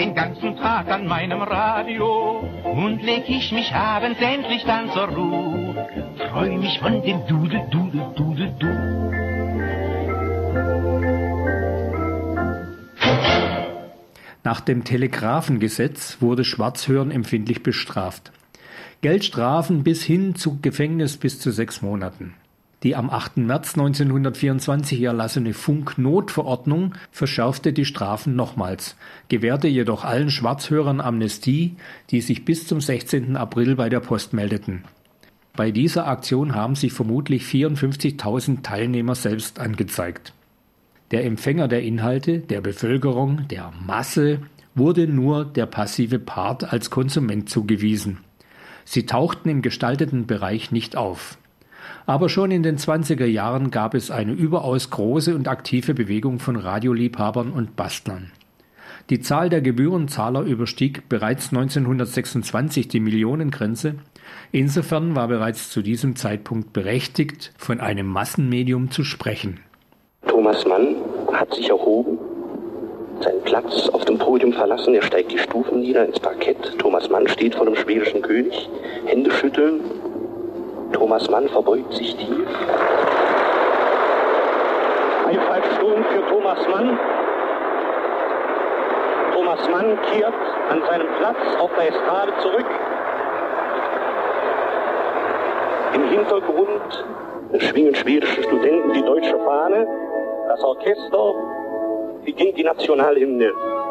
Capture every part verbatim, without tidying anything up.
den ganzen Tag an meinem Radio. Und leg ich mich abends endlich dann zur Ruhe, freu mich von dem Dudel, Dudel, Dudel, Dudel. Nach dem Telegrafengesetz wurde Schwarzhören empfindlich bestraft. Geldstrafen bis hin zu Gefängnis bis zu sechs Monaten. Die am achten März neunzehnhundertvierundzwanzig erlassene Funknotverordnung verschärfte die Strafen nochmals, gewährte jedoch allen Schwarzhörern Amnestie, die sich bis zum sechzehnten April bei der Post meldeten. Bei dieser Aktion haben sich vermutlich vierundfünfzigtausend Teilnehmer selbst angezeigt. Der Empfänger der Inhalte, der Bevölkerung, der Masse, wurde nur der passive Part als Konsument zugewiesen. Sie tauchten im gestalteten Bereich nicht auf. Aber schon in den zwanziger Jahren gab es eine überaus große und aktive Bewegung von Radioliebhabern und Bastlern. Die Zahl der Gebührenzahler überstieg bereits neunzehnhundertsechsundzwanzig die Millionengrenze. Insofern war bereits zu diesem Zeitpunkt berechtigt, von einem Massenmedium zu sprechen. Thomas Mann hat sich erhoben, seinen Platz auf dem Podium verlassen, er steigt die Stufen nieder ins Parkett. Thomas Mann steht vor dem schwedischen König, Hände schütteln. Thomas Mann verbeugt sich tief. Beifallssturm für Thomas Mann. Thomas Mann kehrt an seinem Platz auf der Estrade zurück. Im Hintergrund schwingen schwedische Studenten die deutsche Fahne. Das Orchester beginnt die Nationalhymne.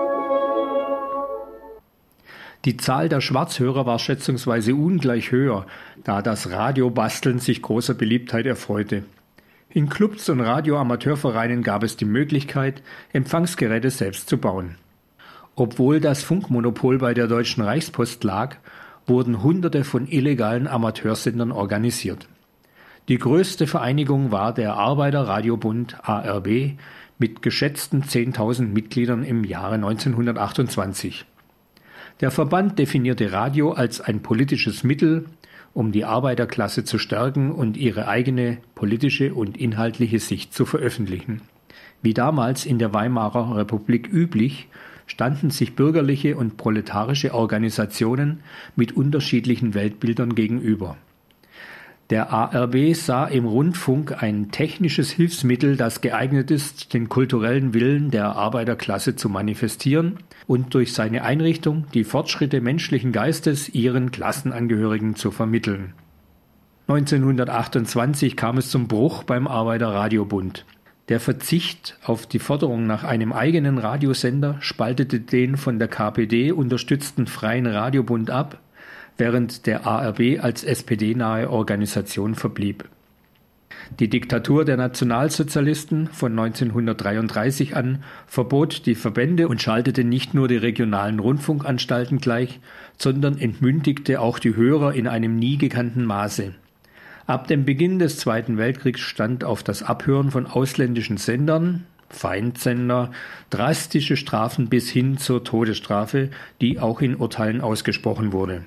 Die Zahl der Schwarzhörer war schätzungsweise ungleich höher, da das Radiobasteln sich großer Beliebtheit erfreute. In Clubs und Radioamateurvereinen gab es die Möglichkeit, Empfangsgeräte selbst zu bauen. Obwohl das Funkmonopol bei der Deutschen Reichspost lag, wurden Hunderte von illegalen Amateursendern organisiert. Die größte Vereinigung war der Arbeiter-Radio-Bund A R B mit geschätzten zehntausend Mitgliedern im Jahre neunzehnhundertachtundzwanzig. Der Verband definierte Radio als ein politisches Mittel, um die Arbeiterklasse zu stärken und ihre eigene politische und inhaltliche Sicht zu veröffentlichen. Wie damals in der Weimarer Republik üblich, standen sich bürgerliche und proletarische Organisationen mit unterschiedlichen Weltbildern gegenüber. Der A R B sah im Rundfunk ein technisches Hilfsmittel, das geeignet ist, den kulturellen Willen der Arbeiterklasse zu manifestieren und durch seine Einrichtung die Fortschritte menschlichen Geistes ihren Klassenangehörigen zu vermitteln. neunzehnhundertachtundzwanzig kam es zum Bruch beim Arbeiter-Radio-Bund. Der Verzicht auf die Forderung nach einem eigenen Radiosender spaltete den von der K P D unterstützten Freien Radiobund ab, während der A R B als S P D-nahe Organisation verblieb. Die Diktatur der Nationalsozialisten von neunzehnhundertdreiunddreißig an verbot die Verbände und schaltete nicht nur die regionalen Rundfunkanstalten gleich, sondern entmündigte auch die Hörer in einem nie gekannten Maße. Ab dem Beginn des Zweiten Weltkriegs stand auf das Abhören von ausländischen Sendern, Feindsender, drastische Strafen bis hin zur Todesstrafe, die auch in Urteilen ausgesprochen wurde.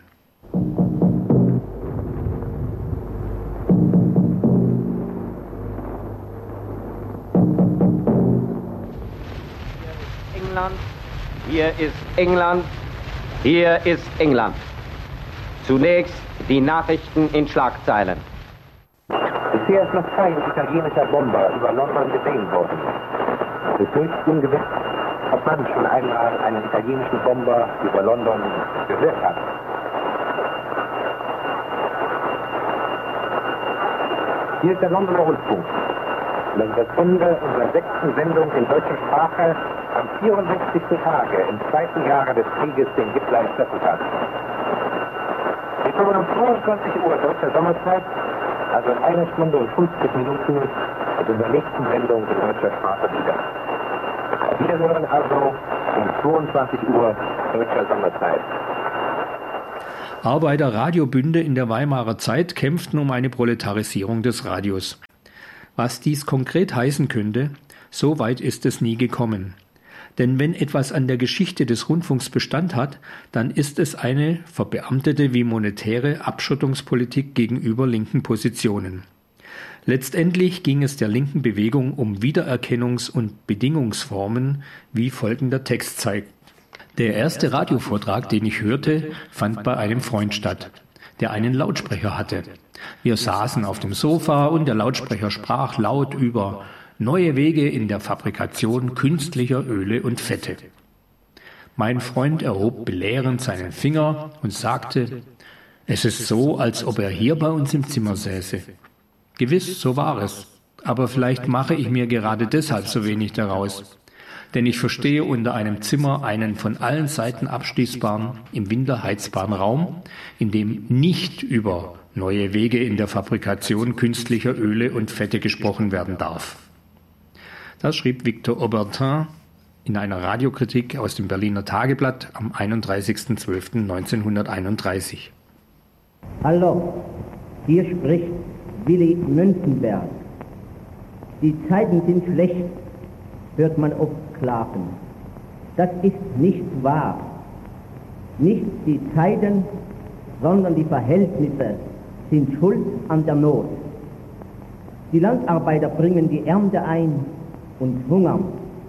Hier ist England, hier ist England. Zunächst die Nachrichten in Schlagzeilen. Bisher ist noch kein italienischer Bomber über London gesehen worden. Es ist höchst ungewiss, ob man schon einmal einen italienischen Bomber über London gehört hat. Hier ist der Londoner Rundfunk. Das ist das Ende unserer sechsten Sendung in deutscher Sprache am vierundsechzigsten Tage im zweiten Jahre des Krieges, den Hitler entschlüsselt hat. Wir kommen um zweiundzwanzig Uhr deutscher Sommerzeit, also in einer Stunde und fünfzig Minuten mit unserer nächsten Sendung in deutscher Sprache wieder. Wir hören also um zweiundzwanzig Uhr deutscher Sommerzeit. Arbeiter-Radiobünde in der Weimarer Zeit kämpften um eine Proletarisierung des Radios. Was dies konkret heißen könnte, so weit ist es nie gekommen. Denn wenn etwas an der Geschichte des Rundfunks Bestand hat, dann ist es eine verbeamtete wie monetäre Abschottungspolitik gegenüber linken Positionen. Letztendlich ging es der linken Bewegung um Wiedererkennungs- und Bedingungsformen, wie folgender Text zeigt. Der erste Radiovortrag, den ich hörte, fand bei einem Freund statt, der einen Lautsprecher hatte. Wir saßen auf dem Sofa und der Lautsprecher sprach laut über neue Wege in der Fabrikation künstlicher Öle und Fette. Mein Freund erhob belehrend seinen Finger und sagte, es ist so, als ob er hier bei uns im Zimmer säße. Gewiss, so war es. Aber vielleicht mache ich mir gerade deshalb so wenig daraus. Denn ich verstehe unter einem Zimmer einen von allen Seiten abschließbaren, im Winter heizbaren Raum, in dem nicht über neue Wege in der Fabrikation künstlicher Öle und Fette gesprochen werden darf. Das schrieb Victor Aubertin in einer Radiokritik aus dem Berliner Tageblatt am einunddreißigsten zwölften neunzehnhunderteinunddreißig. Hallo, hier spricht Willy Münzenberg. Die Zeiten sind schlecht, hört man oft klagen. Das ist nicht wahr. Nicht die Zeiten, sondern die Verhältnisse sind schuld an der Not. Die Landarbeiter bringen die Ernte ein und hungern.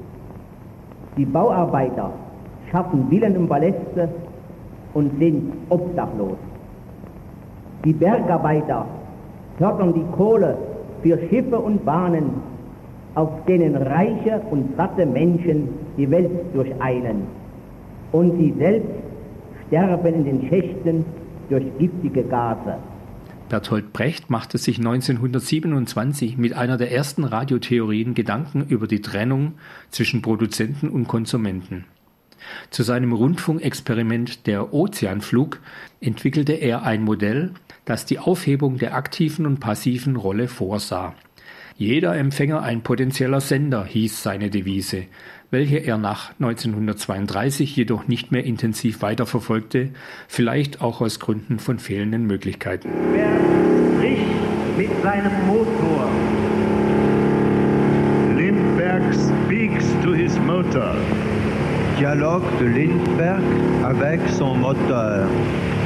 Die Bauarbeiter schaffen Villen und Paläste und sind obdachlos. Die Bergarbeiter fördern die Kohle für Schiffe und Bahnen, auf denen reiche und satte Menschen die Welt durcheilen. Und sie selbst sterben in den Schächten durch giftige Gase. Bertolt Brecht machte sich neunzehnhundertsiebenundzwanzig mit einer der ersten Radiotheorien Gedanken über die Trennung zwischen Produzenten und Konsumenten. Zu seinem Rundfunkexperiment Der Ozeanflug entwickelte er ein Modell, das die Aufhebung der aktiven und passiven Rolle vorsah. Jeder Empfänger ein potenzieller Sender, hieß seine Devise, welche er nach neunzehnhundertzweiunddreißig jedoch nicht mehr intensiv weiterverfolgte, vielleicht auch aus Gründen von fehlenden Möglichkeiten. Wer spricht mit seinem Motor? Lindbergh speaks to his motor. Dialogue de Lindbergh avec son moteur.